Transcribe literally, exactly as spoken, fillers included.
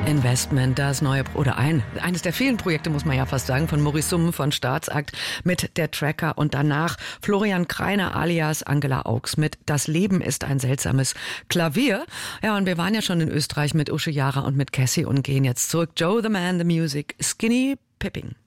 Investment, das neue, oder ein, eines der vielen Projekte, muss man ja fast sagen, von Maurice Summen von Staatsakt mit Der Tracker und danach Florian Kreiner alias Angela Augs mit Das Leben ist ein seltsames Klavier. Ja, und wir waren ja schon in Österreich mit Usche Jara und mit Cassie und gehen jetzt zurück. Joe the Man, the Music, Skinny Pipping.